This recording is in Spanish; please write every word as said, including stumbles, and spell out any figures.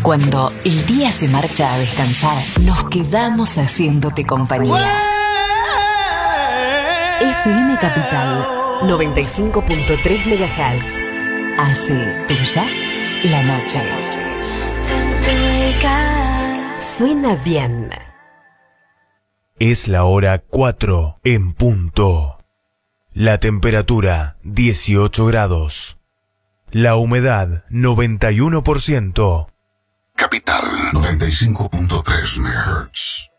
Cuando el día se marcha a descansar, nos quedamos haciéndote compañía. F M Capital noventa y cinco punto tres megahertz. Hace tuya la noche. Suena bien. Es la hora cuatro en punto. La temperatura dieciocho grados. La humedad noventa y uno por ciento. Capital noventa y cinco punto tres megahertz.